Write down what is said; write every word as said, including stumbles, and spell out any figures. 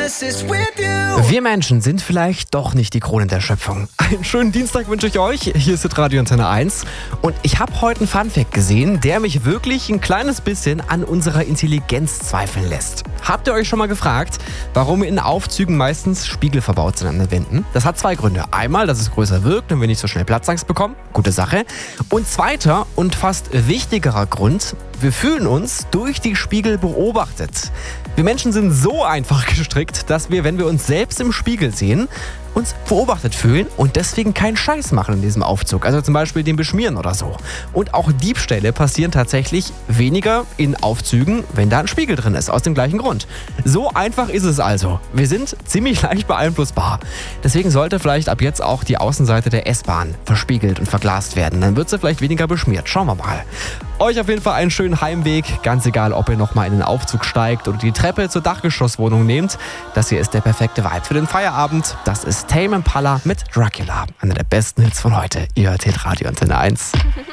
Wir Menschen sind vielleicht doch nicht die Krone der Schöpfung. Einen schönen Dienstag wünsche ich euch. Hier ist Radio Antenne eins. Und ich habe heute einen Funfact gesehen, der mich wirklich ein kleines bisschen an unserer Intelligenz zweifeln lässt. Habt ihr euch schon mal gefragt, warum in Aufzügen meistens Spiegel verbaut sind an den Wänden? Das hat zwei Gründe. Einmal, dass es größer wirkt und wir nicht so schnell Platzangst bekommen. Gute Sache. Und zweiter und fast wichtigerer Grund: wir fühlen uns durch die Spiegel beobachtet. Wir Menschen sind so einfach gestrickt, dass wir, wenn wir uns selbst im Spiegel sehen, uns beobachtet fühlen und deswegen keinen Scheiß machen in diesem Aufzug. Also zum Beispiel den beschmieren oder so. Und auch Diebstähle passieren tatsächlich weniger in Aufzügen, wenn da ein Spiegel drin ist, aus dem gleichen Grund. So einfach ist es also. Wir sind ziemlich leicht beeinflussbar. Deswegen sollte vielleicht ab jetzt auch die Außenseite der S-Bahn verspiegelt und verglast werden. Dann wird sie vielleicht weniger beschmiert. Schauen wir mal. Euch auf jeden Fall einen schönen Heimweg. Ganz egal, ob ihr nochmal in den Aufzug steigt oder die Treppe zur Dachgeschosswohnung nehmt. Das hier ist der perfekte Vibe für den Feierabend. Das ist Tame Impala mit Dracula. Einer der besten Hits von heute. Ihr hört hier Radio Antenne eins.